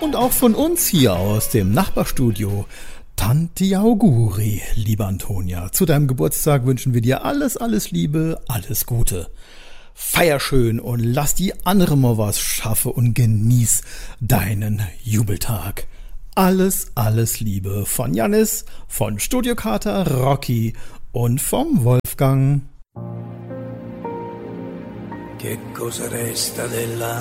Und auch von uns hier aus dem Nachbarstudio. Tanti Auguri, liebe Antonia. Zu deinem Geburtstag wünschen wir dir alles, alles Liebe, alles Gute. Feier schön und lass die anderen mal was schaffen und genieß deinen Jubeltag. Alles, alles Liebe von Jannis, von Studiokater Rocky und vom Wolfgang. Che cosa resta della